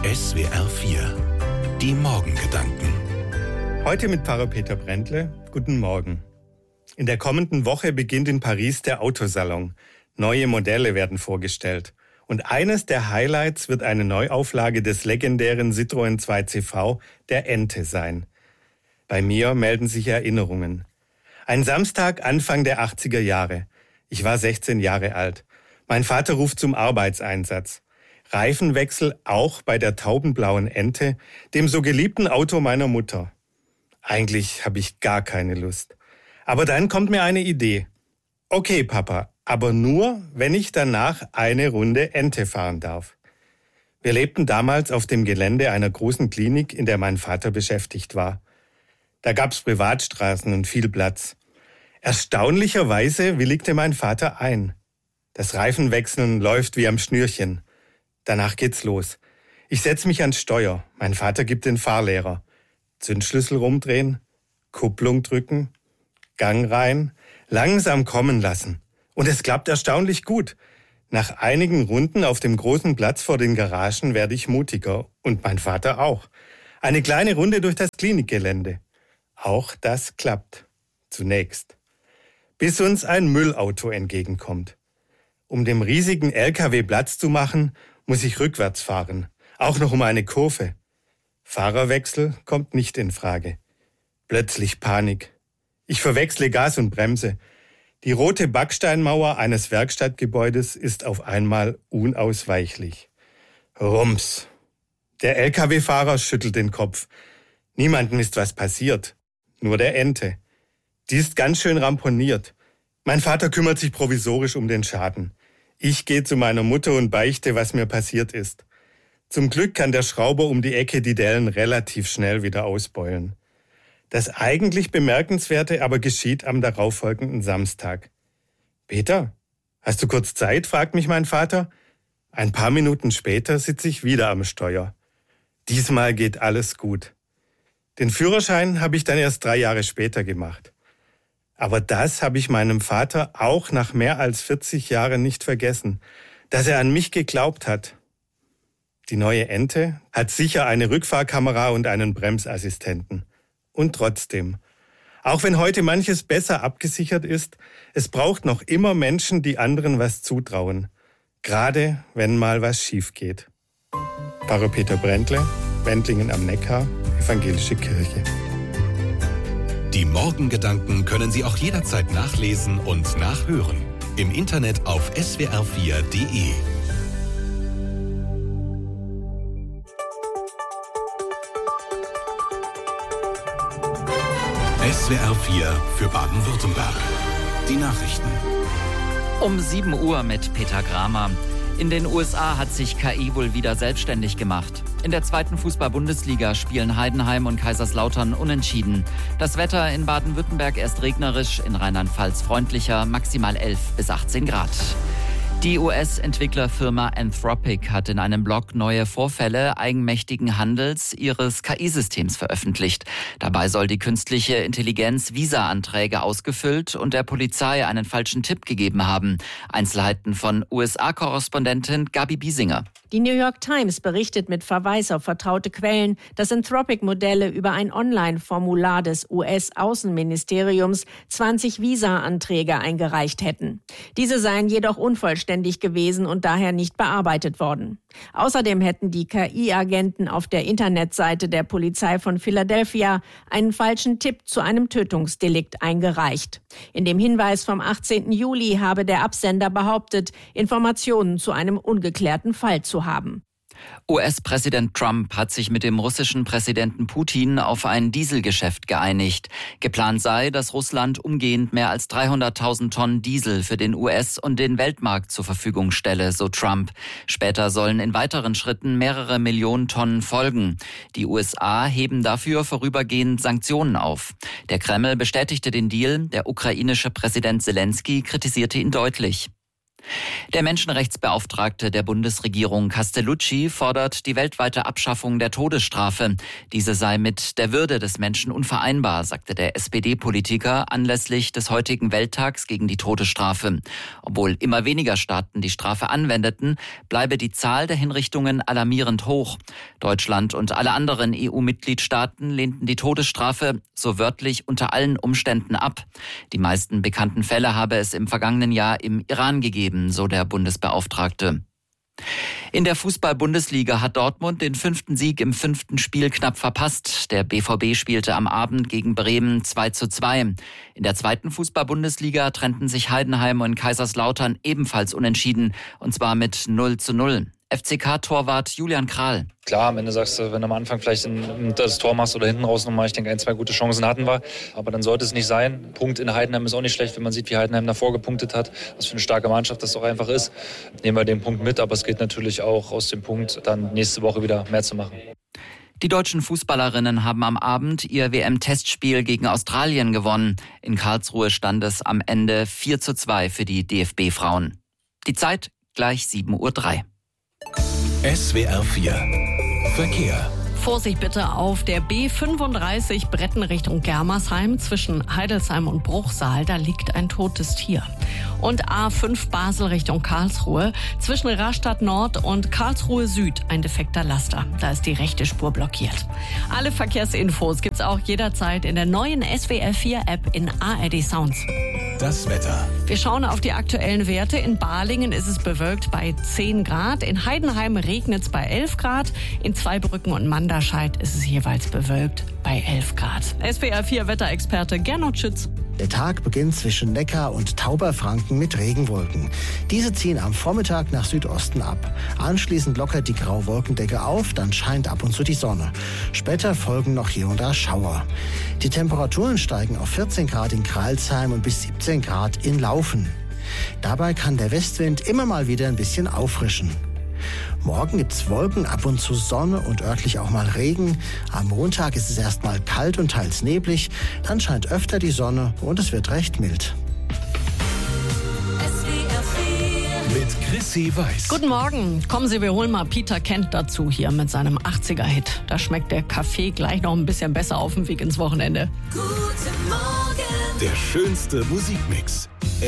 SWR 4, die Morgengedanken. Heute mit Pfarrer Peter Brändle. Guten Morgen. In der kommenden Woche beginnt in Paris der Autosalon. Neue Modelle werden vorgestellt. Und eines der Highlights wird eine Neuauflage des legendären Citroën 2CV, der Ente, sein. Bei mir melden sich Erinnerungen. Ein Samstag Anfang der 80er Jahre. Ich war 16 Jahre alt. Mein Vater ruft zum Arbeitseinsatz. Reifenwechsel auch bei der taubenblauen Ente, dem so geliebten Auto meiner Mutter. Eigentlich habe ich gar keine Lust. Aber dann kommt mir eine Idee. Okay, Papa, aber nur, wenn ich danach eine Runde Ente fahren darf. Wir lebten damals auf dem Gelände einer großen Klinik, in der mein Vater beschäftigt war. Da gab's Privatstraßen und viel Platz. Erstaunlicherweise willigte mein Vater ein. Das Reifenwechseln läuft wie am Schnürchen. Danach geht's los. Ich setze mich ans Steuer. Mein Vater gibt den Fahrlehrer. Zündschlüssel rumdrehen, Kupplung drücken, Gang rein, langsam kommen lassen. Und es klappt erstaunlich gut. Nach einigen Runden auf dem großen Platz vor den Garagen werde ich mutiger. Und mein Vater auch. Eine kleine Runde durch das Klinikgelände. Auch das klappt. Zunächst. Bis uns ein Müllauto entgegenkommt. Um dem riesigen LKW Platz zu machen, muss ich rückwärts fahren. Auch noch um eine Kurve. Fahrerwechsel kommt nicht in Frage. Plötzlich Panik. Ich verwechsle Gas und Bremse. Die rote Backsteinmauer eines Werkstattgebäudes ist auf einmal unausweichlich. Rums. Der LKW-Fahrer schüttelt den Kopf. Niemandem ist was passiert. Nur der Ente. Die ist ganz schön ramponiert. Mein Vater kümmert sich provisorisch um den Schaden. Ich gehe zu meiner Mutter und beichte, was mir passiert ist. Zum Glück kann der Schrauber um die Ecke die Dellen relativ schnell wieder ausbeulen. Das eigentlich Bemerkenswerte aber geschieht am darauffolgenden Samstag. Peter, hast du kurz Zeit? Fragt mich mein Vater. Ein paar Minuten später sitze ich wieder am Steuer. Diesmal geht alles gut. Den Führerschein habe ich dann erst 3 Jahre später gemacht. Aber das habe ich meinem Vater auch nach mehr als 40 Jahren nicht vergessen, dass er an mich geglaubt hat. Die neue Ente hat sicher eine Rückfahrkamera und einen Bremsassistenten. Und trotzdem, auch wenn heute manches besser abgesichert ist, es braucht noch immer Menschen, die anderen was zutrauen. Gerade wenn mal was schief geht. Pfarrer Peter Brändle, Wendlingen am Neckar, Evangelische Kirche. Die Morgengedanken können Sie auch jederzeit nachlesen und nachhören. Im Internet auf swr4.de. SWR 4 für Baden-Württemberg. Die Nachrichten. Um 7 Uhr mit Peter Gramer. In den USA hat sich KI wohl wieder selbstständig gemacht. In der 2. Fußball-Bundesliga spielen Heidenheim und Kaiserslautern unentschieden. Das Wetter in Baden-Württemberg erst regnerisch, in Rheinland-Pfalz freundlicher, maximal 11 bis 18 Grad. Die US-Entwicklerfirma Anthropic hat in einem Blog neue Vorfälle eigenmächtigen Handels ihres KI-Systems veröffentlicht. Dabei soll die künstliche Intelligenz Visa-Anträge ausgefüllt und der Polizei einen falschen Tipp gegeben haben. Einzelheiten von USA-Korrespondentin Gabi Biesinger. Die New York Times berichtet mit Verweis auf vertraute Quellen, dass Anthropic-Modelle über ein Online-Formular des US-Außenministeriums 20 Visa-Anträge eingereicht hätten. Diese seien jedoch unvollständig gewesen und daher nicht bearbeitet worden. Außerdem hätten die KI-Agenten auf der Internetseite der Polizei von Philadelphia einen falschen Tipp zu einem Tötungsdelikt eingereicht. In dem Hinweis vom 18. Juli habe der Absender behauptet, Informationen zu einem ungeklärten Fall zu haben. US-Präsident Trump hat sich mit dem russischen Präsidenten Putin auf ein Dieselgeschäft geeinigt. Geplant sei, dass Russland umgehend mehr als 300.000 Tonnen Diesel für den US- und den Weltmarkt zur Verfügung stelle, so Trump. Später sollen in weiteren Schritten mehrere Millionen Tonnen folgen. Die USA heben dafür vorübergehend Sanktionen auf. Der Kreml bestätigte den Deal, der ukrainische Präsident Selenskyj kritisierte ihn deutlich. Der Menschenrechtsbeauftragte der Bundesregierung Castellucci fordert die weltweite Abschaffung der Todesstrafe. Diese sei mit der Würde des Menschen unvereinbar, sagte der SPD-Politiker anlässlich des heutigen Welttags gegen die Todesstrafe. Obwohl immer weniger Staaten die Strafe anwendeten, bleibe die Zahl der Hinrichtungen alarmierend hoch. Deutschland und alle anderen EU-Mitgliedstaaten lehnten die Todesstrafe so wörtlich unter allen Umständen ab. Die meisten bekannten Fälle habe es im vergangenen Jahr im Iran gegeben, so der Bundesbeauftragte. In der Fußball-Bundesliga hat Dortmund den 5. Sieg im 5. Spiel knapp verpasst. Der BVB spielte am Abend gegen Bremen 2:2. In der 2. Fußball-Bundesliga trennten sich Heidenheim und Kaiserslautern ebenfalls unentschieden, und zwar mit 0:0. FCK-Torwart Julian Kral. Klar, am Ende sagst du, wenn du am Anfang vielleicht das Tor machst oder hinten raus nochmal, ich denke, 1, 2 gute Chancen hatten wir. Aber dann sollte es nicht sein. Punkt in Heidenheim ist auch nicht schlecht, wenn man sieht, wie Heidenheim davor gepunktet hat. Was für eine starke Mannschaft das doch einfach ist. Nehmen wir den Punkt mit, aber es geht natürlich auch aus dem Punkt, dann nächste Woche wieder mehr zu machen. Die deutschen Fußballerinnen haben am Abend ihr WM-Testspiel gegen Australien gewonnen. In Karlsruhe stand es am Ende 4:2 für die DFB-Frauen. Die Zeit gleich 7:03 Uhr. SWR 4 Verkehr. Vorsicht bitte auf der B35 Bretten Richtung Germersheim zwischen Heidelsheim und Bruchsal. Da liegt ein totes Tier. Und A5 Basel Richtung Karlsruhe zwischen Rastatt Nord und Karlsruhe Süd ein defekter Laster. Da ist die rechte Spur blockiert. Alle Verkehrsinfos gibt's auch jederzeit in der neuen SWR 4 App in ARD Sounds. Das Wetter. Wir schauen auf die aktuellen Werte. In Balingen ist es bewölkt bei 10 Grad. In Heidenheim regnet es bei 11 Grad. In Zweibrücken und Manderscheid ist es jeweils bewölkt bei 11 Grad. SWR 4 Wetterexperte Gernot Schütz. Der Tag beginnt zwischen Neckar und Tauberfranken mit Regenwolken. Diese ziehen am Vormittag nach Südosten ab. Anschließend lockert die graue Wolkendecke auf, dann scheint ab und zu die Sonne. Später folgen noch hier und da Schauer. Die Temperaturen steigen auf 14 Grad in Crailsheim und bis 17 Grad in Laufen. Dabei kann der Westwind immer mal wieder ein bisschen auffrischen. Morgen gibt's Wolken, ab und zu Sonne und örtlich auch mal Regen. Am Montag ist es erstmal kalt und teils neblig. Dann scheint öfter die Sonne und es wird recht mild. Mit Chrissy Weiß. Guten Morgen. Kommen Sie, wir holen mal Peter Kent dazu hier mit seinem 80er-Hit. Da schmeckt der Kaffee gleich noch ein bisschen besser auf dem Weg ins Wochenende. Der schönste Musikmix.